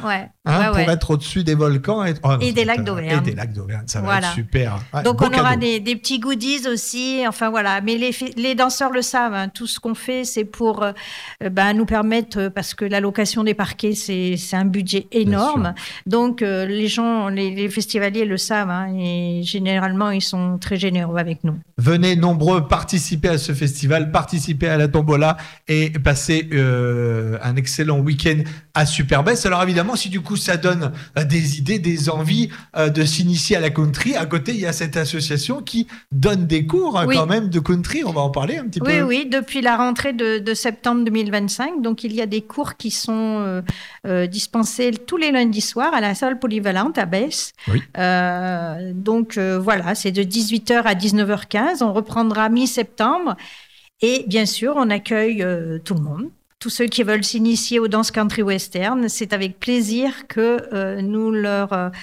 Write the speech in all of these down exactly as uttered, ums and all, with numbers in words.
ouais. Hein, ouais, pour ouais. être au-dessus des volcans et, oh, non, Et des ça lacs va- d'Auvergne. Et des lacs d'Auvergne, ça va Voilà. être super. Ouais, Donc beau on aura cadeau. des, des petits goodies aussi, enfin voilà. Mais les, fi- les danseurs le savent, hein. Tout ce qu'on fait, c'est pour euh, ben, nous permettre, euh, parce que la location des parquets, c'est, c'est un budget énorme. Donc euh, les gens, les, les festivaliers le savent, hein, et généralement ils sont très généreux avec nous. Venez nombreux participer à ce festival, participer à la tombola et passer euh, un excellent week-end à Superbest. Alors évidemment, si du coup ça donne euh, des idées, des envies euh, de s'initier à la country, à côté il y a cette association qui donne des cours hein, Oui. quand même de country. On va en parler un petit Oui, peu. oui, depuis la rentrée de, de septembre deux mille vingt-cinq. Donc, il y a des cours qui sont euh, euh, dispensés tous les lundis soirs à la salle polyvalente à Besse. Oui. Euh, donc, euh, voilà, c'est de dix-huit heures à dix-neuf heures quinze. On reprendra mi-septembre. Et bien sûr, on accueille euh, tout le monde. Tous ceux qui veulent s'initier aux danses country western, c'est avec plaisir que euh, nous leur... euh,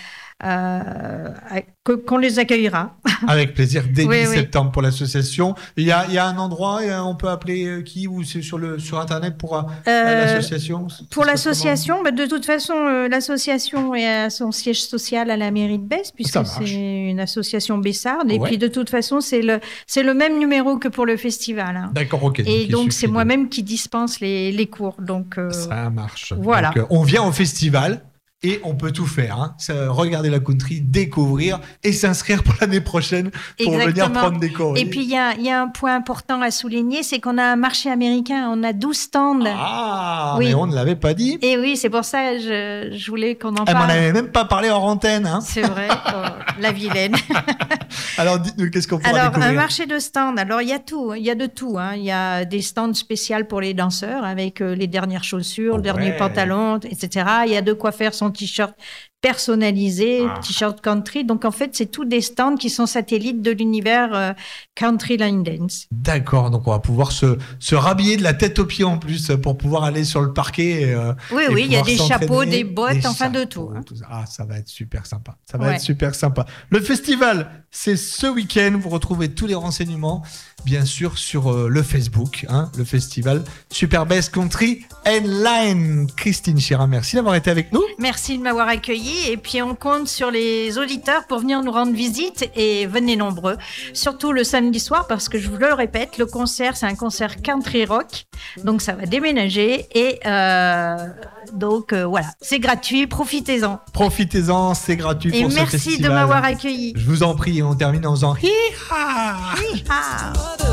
euh, que- qu'on les accueillera. Avec plaisir, dès Oui, oui. septembre pour l'association. Il y a, il y a un endroit, et on peut appeler euh, qui ou c'est sur, le, sur Internet pour euh, Euh, l'association Ça Pour se passe l'association, bah, de toute façon, euh, l'association est à son siège social à la mairie de Besse, Ça puisque marche. c'est une association bessarde. Et Ouais. puis, de toute façon, c'est le, c'est le même numéro que pour le festival, hein. D'accord, ok. Et il donc, suffit c'est de- moi-même qui dispense les, les cours. Donc, euh, Ça marche. voilà. Donc, euh, on vient au festival et on peut tout faire. Hein. Ça, regarder la country, découvrir et s'inscrire pour l'année prochaine pour venir Exactement. prendre des cours. Et puis, il y a, il y a un point important à souligner, c'est qu'on a un marché américain. On a douze stands. Ah, Oui. mais on ne l'avait pas dit. Et oui, c'est pour ça que je, je voulais qu'on en Elle m'en parle. avait même pas parlé hors antenne. Hein. C'est vrai, oh, la vilaine. Alors, dites-nous, qu'est-ce qu'on pourra Alors, découvrir un marché de stands. Alors, il y a tout. Il y a de tout. Hein. Il y a des stands spéciaux pour les danseurs avec euh, les dernières chaussures, le Ouais. dernier pantalon, et cetera. Il y a de quoi faire son t-shirt personnalisé, Ah. t-shirt country. Donc, en fait, c'est tous des stands qui sont satellites de l'univers euh, country line dance. D'accord, donc on va pouvoir se, se rhabiller de la tête aux pieds en plus pour pouvoir aller sur le parquet. Et, euh, Oui, et oui, il y a pouvoir des s'entraîner. chapeaux, des bottes, Des enfin de chapeaux, tout, hein. ça. Ah, ça va être super sympa. Ça va Ouais. être super sympa. Le festival, c'est ce week-end. Vous retrouvez tous les renseignements, bien sûr, sur euh, le Facebook, hein, le festival Superbest Country and Line. Christine Chérin, merci d'avoir été avec nous. Merci de m'avoir accueilli. Et puis, on compte sur les auditeurs pour venir nous rendre visite et venez nombreux. Surtout le samedi soir, parce que je vous le répète, le concert, c'est un concert country rock. Donc, ça va déménager. Et euh, donc, euh, voilà, c'est gratuit. Profitez-en. Profitez-en, c'est gratuit Et pour ce merci festival. de m'avoir accueilli. Je vous en prie, on termine en faisant hi-ha. Hi-ha.